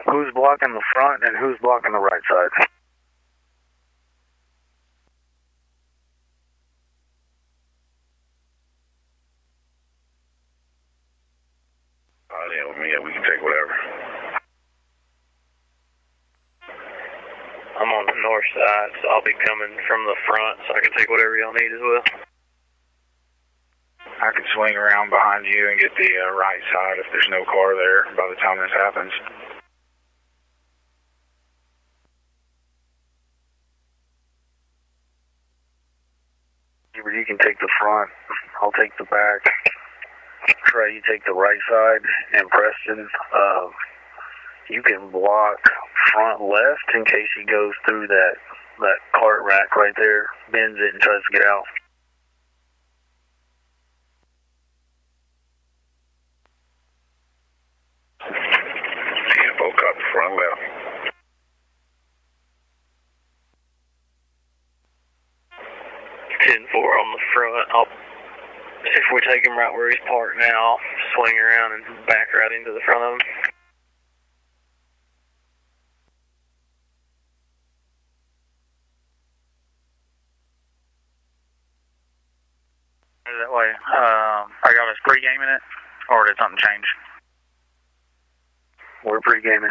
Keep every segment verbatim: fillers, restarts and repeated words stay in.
Who's blocking the front and who's blocking the right side? Oh, yeah, with me, yeah, we can take whatever. I'm on the north side, so I'll be coming from the front, so I can take whatever y'all need as well. I can swing around behind you and get the uh, right side if there's no car there by the time this happens. You can take the front, I'll take the back. Trey, you take the right side, and Preston, uh, you can block front left in case he goes through that, that cart rack right there, bends it and tries to get out. Yeah, both got the front left. ten four on the front. I'll, if we take him right where he's parked now, I'll swing around and back right into the front of him. That way, uh, are y'all just pre-gaming it, or did something change? We're pre-gaming.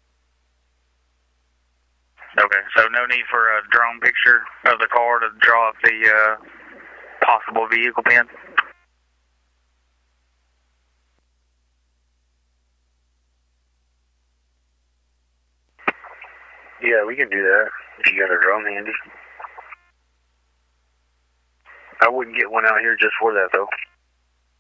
Okay, so no need for a drone picture of the car to draw up the uh, possible vehicle pin? Yeah, we can do that if you got a drone handy. I wouldn't get one out here just for that, though.